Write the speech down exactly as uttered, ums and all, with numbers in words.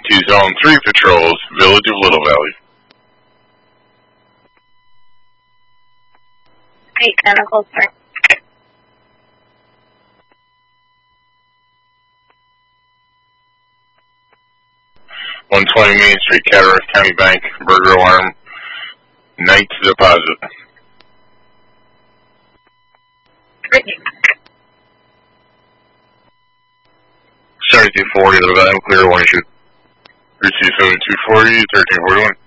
to Zone three Patrols, Village of Little Valley. Eight chemicals, sir. one twenty Main Street, Cataract County Bank, burglar alarm, night deposit. seventy-two forty, the van clear, one issue. Receive seventy-two forty, thirteen forty-one.